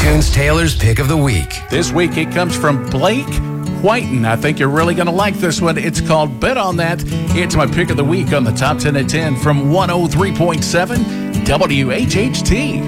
iTunes Taylor's Pick of the Week. This week it comes from Blake Whiten. I think you're really going to like this one. It's called Bet on That. It's my pick of the week on the Top 10 at 10 from 103.7 WHHT.